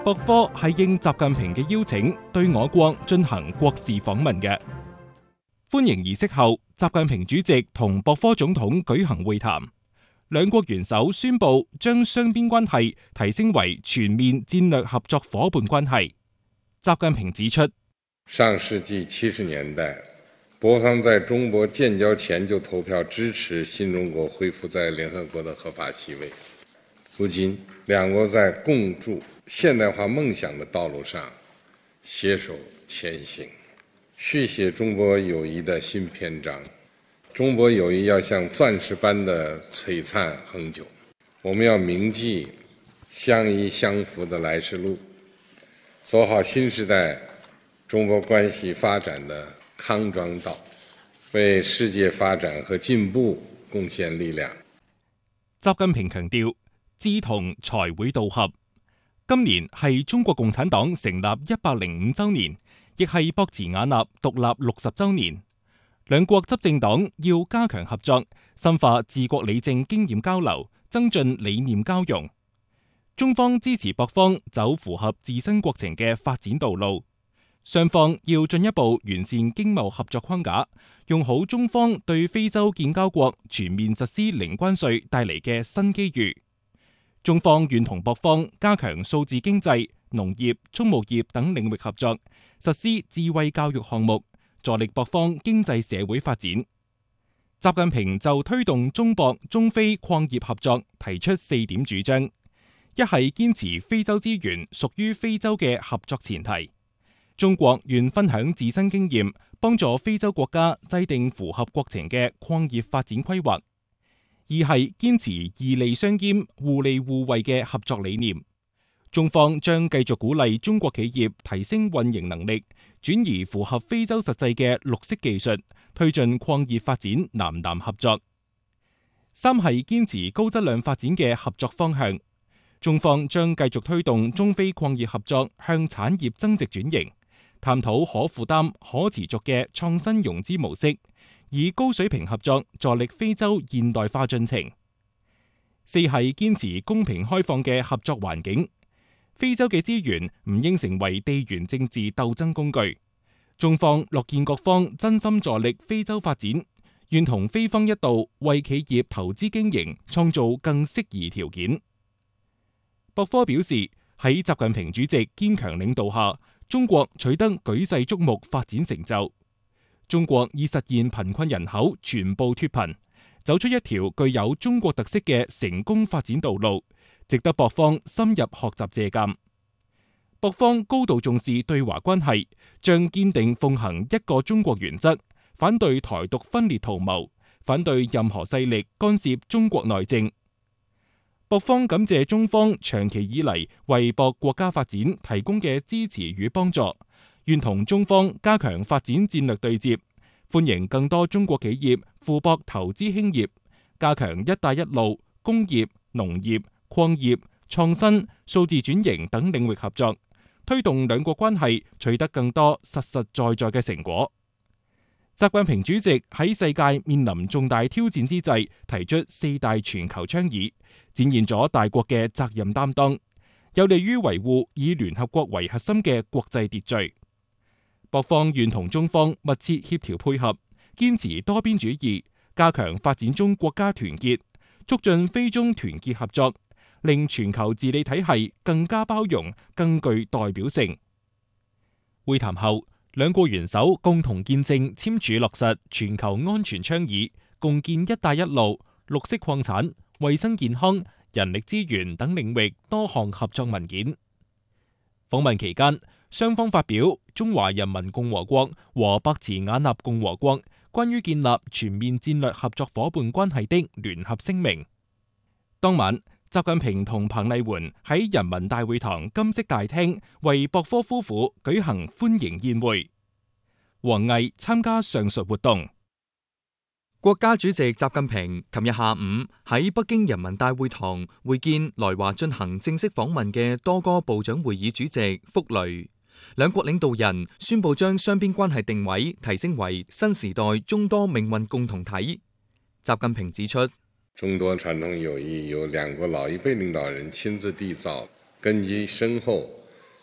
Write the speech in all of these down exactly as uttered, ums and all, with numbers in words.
博科係應習近平嘅邀請，對我國進行國事訪問嘅。歡迎儀式後，習近平主席同博科總統舉行會談，兩國元首宣布將雙邊關係提升為全面戰略合作夥伴關係。習近平指出， 上世紀七十年代，博方在中博建交前就投票支持新中國恢復在聯合國的合法席位。如今，兩國在共築現代化夢想的道路上攜手前行，續寫中博友誼的新篇章。中博友誼要像鑽石般的璀璨恆久，我們要銘記相依相扶的來時路，走好新時代中博關係發展的康莊道，為世界發展和進步貢獻力量。 習近平強調，志同才會道合。今年係中國共產黨成立一百零五周年，亦係博茨瓦納獨立六十周年。兩國執政黨要加強合作，深化治國理政經驗交流，增進理念交融。中方支持博方走符合自身國情嘅發展道路，雙方要進一步完善經貿合作框架，用好中方對非洲建交國全面實施零關稅帶嚟嘅新機遇。中方願同博方加強數字經濟、農業、畜牧業等領域合作，實施智慧教育項目，助力博方經濟社會發展。習近平就推動中博中非礦業合作提出四點主張：一係堅持非洲資源屬於非洲嘅合作前提，中國願分享自身經驗，幫助非洲國家制定符合國情嘅礦業發展規劃；二係堅持義利相兼、互利互惠嘅合作理念。中方將繼續鼓勵中國企業提升運營能力，轉移符合非洲實際嘅綠色技術，推進礦業發展南南合作。三係堅持高質量發展嘅合作方向。中方將繼續推動中非礦業合作向產業增值轉型，探討可負擔、可持續嘅創新融資模式，以高水平合作助力非洲現代化進程。四係堅持公平開放嘅合作環境。非洲嘅資源唔應成為地緣政治鬥爭工具，中方樂見各方真心助力非洲發展，願同非方一道為企業投資經營創造更適宜條件。博科表示，喺習近平主席堅強領導下，中國取得舉世矚目發展成就。中國已實現貧困人口全部脫貧，走出一條具有中國特色嘅成功發展道路，值得博方深入學習借鑒。博方高度重視對華關係，將堅定奉行一個中國原則，反對台獨分裂圖謀，反對任何勢力干涉中國內政。博方感謝中方長期以嚟為博國家發展提供嘅支持與幫助，願同中方加強發展戰略對接，歡迎更多中國企業赴博投資興業，加強一帶一路、工業、農業、礦業、創新、數字轉型等領域合作，推動兩國關係取得更多實實在在嘅成果。習近平主席喺世界面臨重大挑戰之際，提出四大全球倡議，展現咗大國嘅責任擔當，有利於維護以聯合國為核心嘅國際秩序。博方願同中方密切協調配合，堅持多邊主義，加強發展中國家團結，促進非中團結合作，令全球治理體系更加包容、更具代表性。會談後，兩國元首共同見證簽署落實全球安全倡議、共建一帶一路、綠色礦產、衛生健康、人力資源等領域多項合作文件。訪問期間，雙方發表中華人民共和國和博茨瓦納共和國關於建立全面戰略合作夥伴關係的聯合聲明。當晚，習近平同彭麗媛喺人民大會堂金色大廳為博科夫婦舉行歡迎宴會。王毅參加上述活動。 國家主席習近平琴日下午喺北京人民大會堂會見來華進行正式訪問嘅多個部長會議主席傅雷，兩國領導人宣布將雙邊關係定位提升為新時代中多命運共同體。習近平指出， 中多傳統友誼由兩國老一輩領導人親自締造，根基深厚，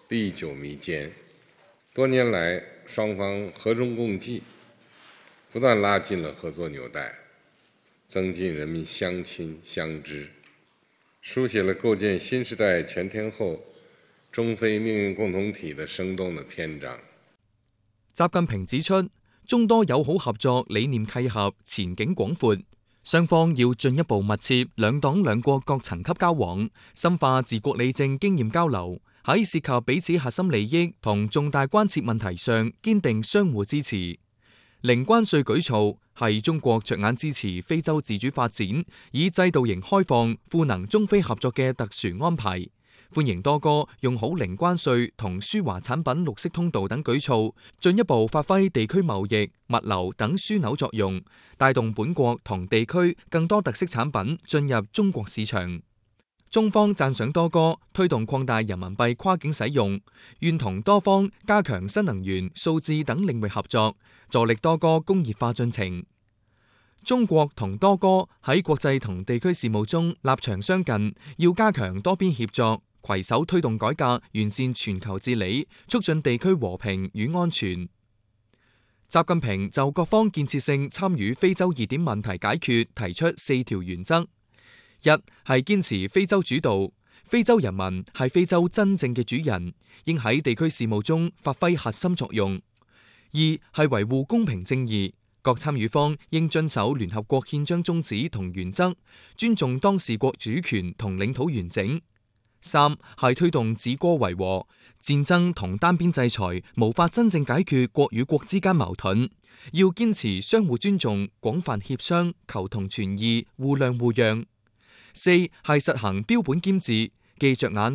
歷久彌堅。多年來，雙方和衷共濟，不斷拉近了合作紐帶，增進人民相親相知，書寫了構建新時代全天候中非命運共同體的生動的篇章。 習近平指出，中多友好合作理念契合，前景廣闊，雙方要進一步密切兩黨兩國各層級交往，深化治國理政經驗交流，喺涉及彼此核心利益同重大關切問題上堅定相互支持。零關稅舉措係中國着眼支持非洲自主發展，以制度型開放賦能中非合作嘅特殊安排。歡迎多哥用好零關稅同輸華產品綠色通道等舉措，進一步發揮地區貿易、物流等樞紐作用，帶動本國同地區更多特色產品進入中國市場。中方讚賞多哥推動擴大人民幣跨境使用，願同多方加強新能源、數字等領域合作，助力多哥工業化進程。中國同多哥喺國際同地區事務中立場相近，要加強多邊協作，攜手推動改革，完善全球治理，促進地區和平與安全。習近平就各方建設性參與非洲熱點問題解決提出四條原則：一係堅持非洲主導，非洲人民係非洲真正嘅主人，應喺地區事務中發揮核心作用；二係維護公平正義，各參與方應遵守聯合國憲章宗旨同原則，尊重當事國主權同領土完整；三係推動止戈為和，戰爭同單邊制裁無法真正解決國與國之間矛盾，要堅持相互尊重、廣泛協商、求同存異、互諒互讓；四係實行標本兼治，既着眼